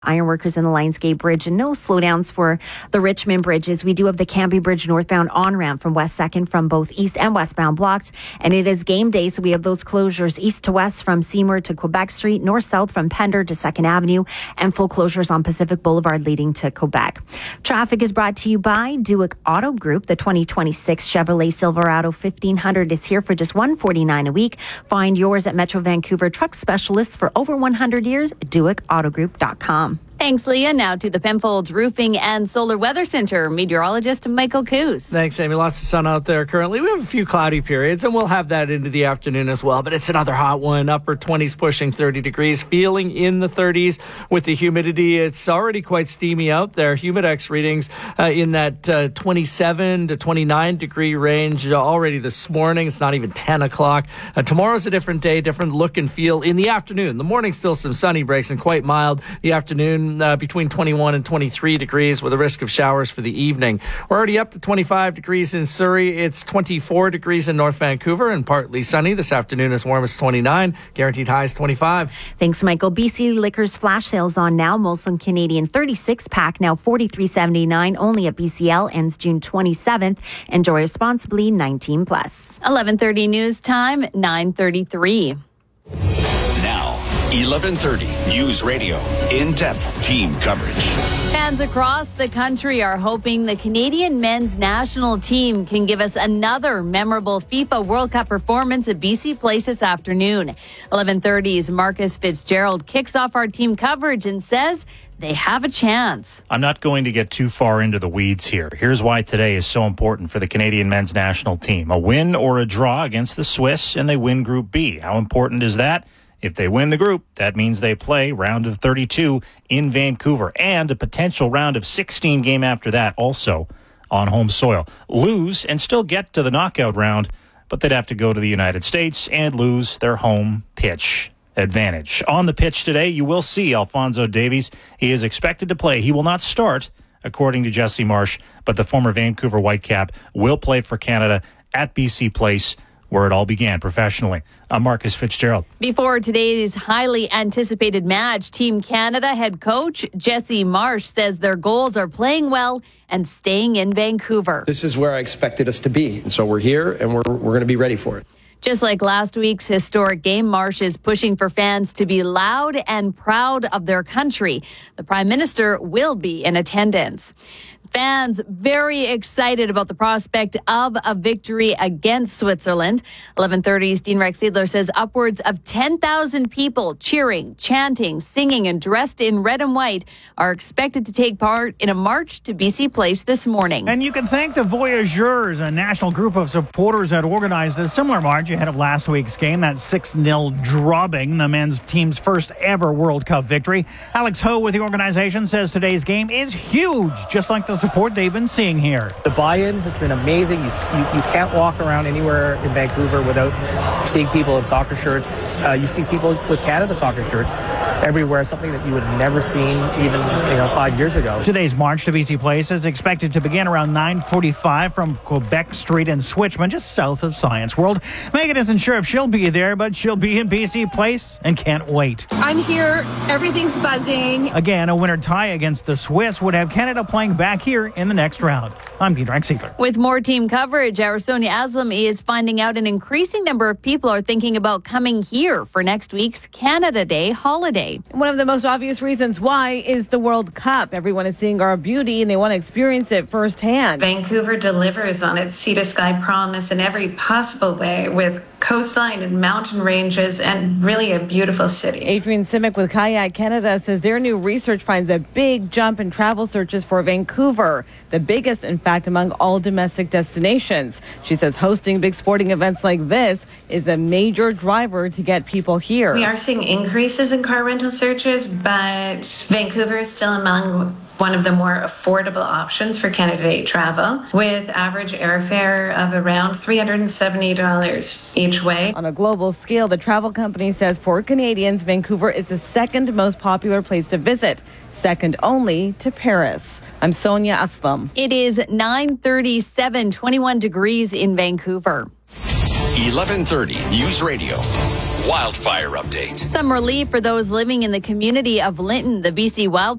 Ironworkers in the Lionsgate Bridge, and no slowdowns for the Richmond bridges. We do have the Cambie Bridge northbound on-ramp from West 2nd from both east and westbound blocked. And it is game day, so we have those closures east to west from Seymour to Quebec Street, north-south from Pender to 2nd Avenue, and full closures on Pacific Boulevard leading to Quebec. Traffic is brought to you by Duick Auto Group. The 2026 Chevrolet Silverado 1500 is here for just $149 a week. Find yours at Metro Vancouver Truck Specialists for over 100 years, DuickAutogroup.com. Thanks, Leah. Now to the Penfolds Roofing and Solar Weather Center. Meteorologist Michael Coos. Thanks, Amy. Lots of sun out there currently. We have a few cloudy periods, and we'll have that into the afternoon as well. But it's another hot one. Upper 20s pushing 30 degrees. Feeling in the 30s with the humidity. It's already quite steamy out there. Humidex readings in that 27 to 29 degree range already this morning. It's not even 10 o'clock. Tomorrow's a different day, different look and feel in the afternoon. The morning still some sunny breaks and quite mild. The afternoon between 21 and 23 degrees with a risk of showers for the evening. We're already up to 25 degrees in Surrey. It's 24 degrees in North Vancouver and partly sunny. This afternoon as warm as 29. Guaranteed highs 25. Thanks, Michael. BC Liquors flash sales on now. Molson Canadian 36 pack now $43.79 only at BCL. Ends June 27th. Enjoy responsibly. 19 plus. 11:30 news time. 9:33. Now, 11:30 News Radio. In-depth team coverage. Fans across the country are hoping the Canadian men's national team can give us another memorable FIFA World Cup performance at BC Place this afternoon. 11:30's Marcus Fitzgerald kicks off our team coverage and says they have a chance. I'm not going to get too far into the weeds here. Here's why today is so important for the Canadian men's national team. A win or a draw against the Swiss, and they win Group B. How important is that? If they win the group, that means they play round of 32 in Vancouver and a potential round of 16 game after that also on home soil. Lose and still get to the knockout round, but they'd have to go to the United States and lose their home pitch advantage. On the pitch today, you will see Alphonso Davies. He is expected to play. He will not start, according to Jesse Marsh, but the former Vancouver Whitecap will play for Canada at BC Place, where it all began professionally. I'm Marcus Fitzgerald. Before today's highly anticipated match, Team Canada head coach Jesse Marsh says their goals are playing well and staying in Vancouver. This is where I expected us to be. And so we're here and we're going to be ready for it. Just like last week's historic game, Marsh is pushing for fans to be loud and proud of their country. The Prime Minister will be in attendance. Fans very excited about the prospect of a victory against Switzerland. 11:30's Dean Rex Seidler says upwards of 10,000 people cheering, chanting, singing, and dressed in red and white are expected to take part in a march to BC Place this morning. And you can thank the Voyageurs, a national group of supporters that organized a similar march ahead of last week's game, that 6-0 drubbing, the men's team's first ever World Cup victory. Alex Ho with the organization says today's game is huge, just like the support they've been seeing here. The buy-in has been amazing. You can't walk around anywhere in Vancouver without seeing people in soccer shirts. You see people with Canada soccer shirts everywhere, something that you would have never seen even 5 years ago. Today's march to BC Place is expected to begin around 9:45 from Quebec Street in Switchman, just south of Science World. Megan isn't sure if she'll be there, but she'll be in BC Place and can't wait. I'm here. Everything's buzzing. Again, a winner tie against the Swiss would have Canada playing back here in the next round. I'm Dean Rex Seidler. With more team coverage, our Sonia Aslam is finding out an increasing number of people are thinking about coming here for next week's Canada Day holiday. One of the most obvious reasons why is the World Cup. Everyone is seeing our beauty and they want to experience it firsthand. Vancouver delivers on its sea to sky promise in every possible way, with coastline and mountain ranges and really a beautiful city. Adrian Simic with Kayak Canada says their new research finds a big jump in travel searches for Vancouver, the biggest, in fact, among all domestic destinations. She says hosting big sporting events like this is a major driver to get people here. We are seeing increases in car rental searches, but Vancouver is still among one of the more affordable options for Canada Day travel, with average airfare of around $370 each way. On a global scale, the travel company says for Canadians, Vancouver is the second most popular place to visit, second only to Paris. I'm Sonia Aslam. It is 9:37, 21 degrees in Vancouver. 11:30 News Radio. wildfire update. Some relief for those living in the community of Linton. The BC Wildfire